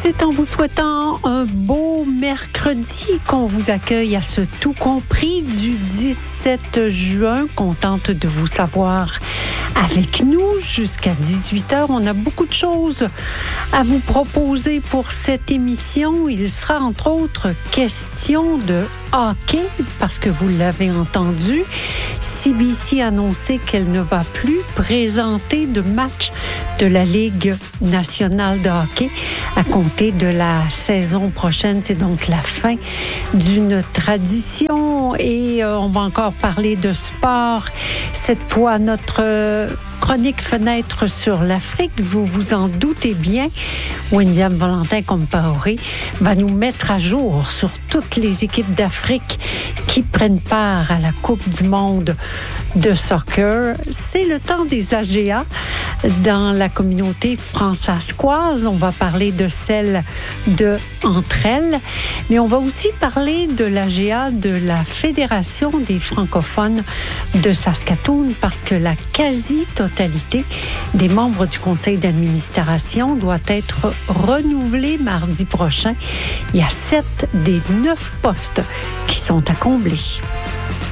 C'est en vous souhaitant un beau mercredi qu'on vous accueille à ce tout compris du 17 juin. Contente de vous savoir avec nous jusqu'à 18h. On a beaucoup de choses à vous proposer pour cette émission. Il sera entre autres question de hockey parce que vous l'avez entendu. CBC a annoncé qu'elle ne va plus présenter de match de la Ligue nationale de hockey à compter de la saison prochaine. C'est donc la fin d'une tradition et on va encore parler de sport. Cette fois, notre chronique Fenêtre sur l'Afrique, vous vous en doutez bien, William Valentin-Compaoré va nous mettre à jour sur toutes les équipes d'Afrique qui prennent part à la Coupe du monde de soccer. C'est le temps des AGA dans la communauté françaiscoise. On va parler de celle de Entre elles, mais on va aussi parler de l'AGA de la Fédération des francophones de Saskatoon parce que la quasi-totalité des membres du conseil d'administration doit être renouvelée mardi prochain. Il y a 7 des 9 postes qui sont à combler.